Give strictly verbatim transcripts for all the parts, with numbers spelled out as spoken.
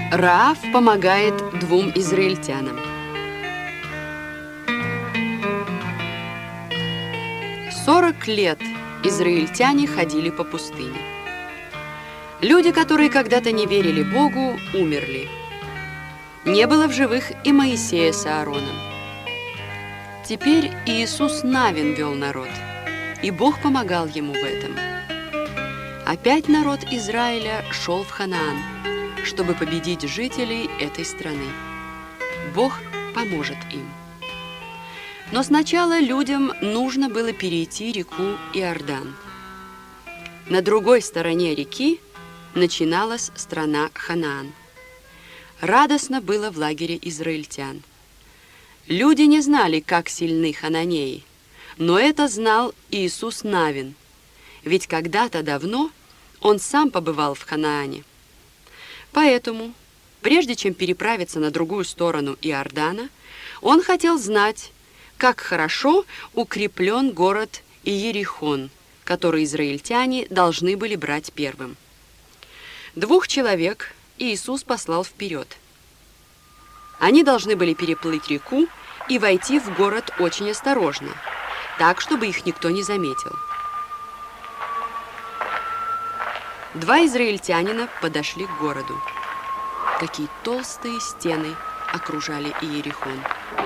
Раав помогает двум израильтянам. Сорок лет израильтяне ходили по пустыне. Люди, которые когда-то не верили Богу, умерли. Не было в живых и Моисея с Аароном. Теперь Иисус Навин вел народ, и Бог помогал ему в этом. Опять народ Израиля шел в Ханаан, чтобы победить жителей этой страны. Бог поможет им. Но сначала людям нужно было перейти реку Иордан. На другой стороне реки начиналась страна Ханаан. Радостно было в лагере израильтян. Люди не знали, как сильны хананеи, но это знал Иисус Навин, ведь когда-то давно он сам побывал в Ханаане. Поэтому, прежде чем переправиться на другую сторону Иордана, он хотел знать, как хорошо укреплен город Иерихон, который израильтяне должны были брать первым. Двух человек Иисус послал вперед. Они должны были переплыть реку и войти в город очень осторожно, так, чтобы их никто не заметил. Два израильтянина подошли к городу. Какие толстые стены окружали Иерихон.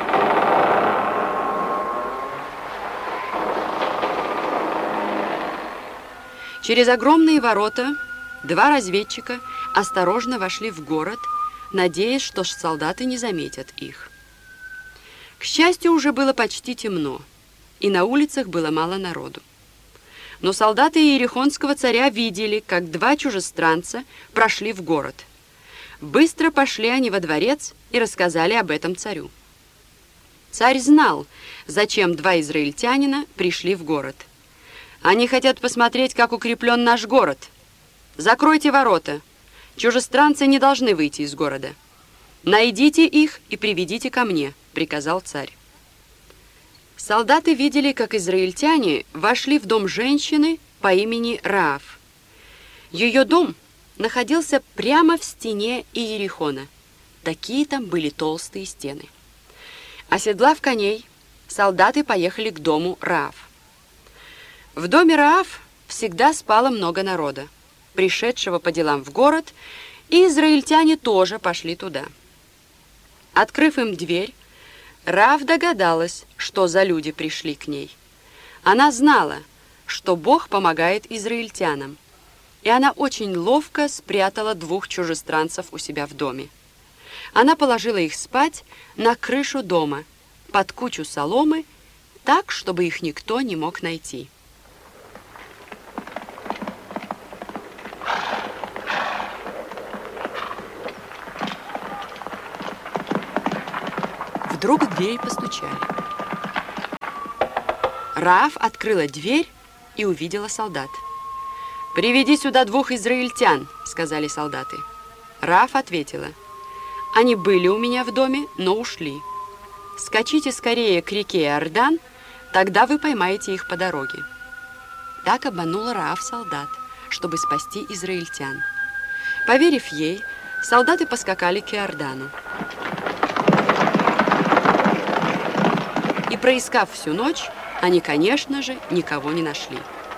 Через огромные ворота два разведчика осторожно вошли в город, надеясь, что солдаты не заметят их. К счастью, уже было почти темно, и на улицах было мало народу. Но солдаты иерихонского царя видели, как два чужестранца прошли в город. Быстро пошли они во дворец и рассказали об этом царю. Царь знал, зачем два израильтянина пришли в город. Они хотят посмотреть, как укреплен наш город. Закройте ворота. Чужестранцы не должны выйти из города. Найдите их и приведите ко мне, приказал царь. Солдаты видели, как израильтяне вошли в дом женщины по имени Раав. Ее дом находился прямо в стене Иерихона. Такие там были толстые стены. Оседлав коней, солдаты поехали к дому Раав. В доме Раав всегда спало много народа, пришедшего по делам в город, и израильтяне тоже пошли туда. Открыв им дверь, Раав догадалась, что за люди пришли к ней. Она знала, что Бог помогает израильтянам, и она очень ловко спрятала двух чужестранцев у себя в доме. Она положила их спать на крышу дома, под кучу соломы, так, чтобы их никто не мог найти. Вдруг в дверь постучали. Раав открыла дверь и увидела солдат. «Приведи сюда двух израильтян», — сказали солдаты. Раав ответила: «Они были у меня в доме, но ушли. Скачите скорее к реке Иордан, тогда вы поймаете их по дороге». Так обманула Раав солдат, чтобы спасти израильтян. Поверив ей, солдаты поскакали к Иордану. И, проискав всю ночь, они, конечно же, никого не нашли.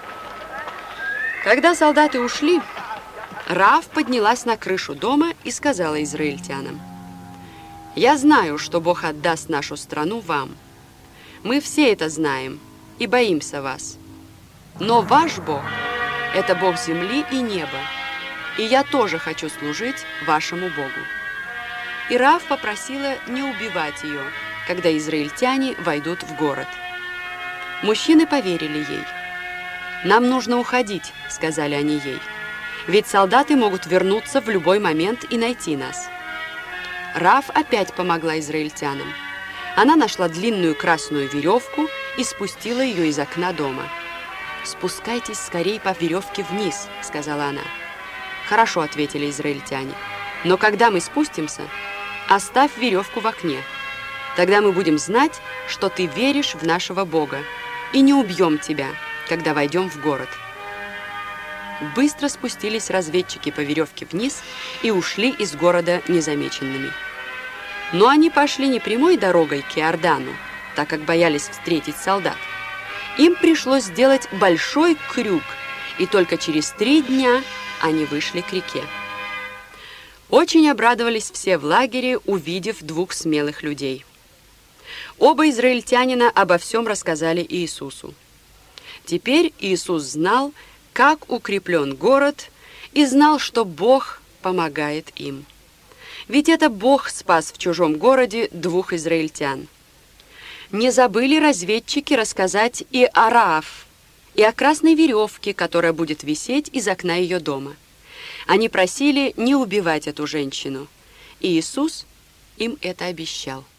Когда солдаты ушли, Раав поднялась на крышу дома и сказала израильтянам: «Я знаю, что Бог отдаст нашу страну вам. Мы все это знаем и боимся вас. Но ваш Бог – это Бог земли и неба, и я тоже хочу служить вашему Богу». И Раав попросила не убивать ее, когда израильтяне войдут в город. Мужчины поверили ей. «Нам нужно уходить», — сказали они ей, «ведь солдаты могут вернуться в любой момент и найти нас». Раав опять помогла израильтянам. Она нашла длинную красную веревку и спустила ее из окна дома. «Спускайтесь скорей по веревке вниз», — сказала она. «Хорошо», — ответили израильтяне, «но когда мы спустимся, оставь веревку в окне. Тогда мы будем знать, что ты веришь в нашего Бога, и не убьем тебя, когда войдем в город». быстро спустились разведчики по веревке вниз и ушли из города незамеченными. Но они пошли не прямой дорогой к Иордану, так как боялись встретить солдат. Им пришлось сделать большой крюк, и только через три дня они вышли к реке. Очень обрадовались все в лагере, увидев двух смелых людей. Оба израильтянина обо всем рассказали Иисусу. Теперь Иисус знал, как укреплен город, и знал, что Бог помогает им. Ведь это Бог спас в чужом городе двух израильтян. Не забыли разведчики рассказать и о Раав, и о красной веревке, которая будет висеть из окна ее дома. Они просили не убивать эту женщину, и Иисус им это обещал.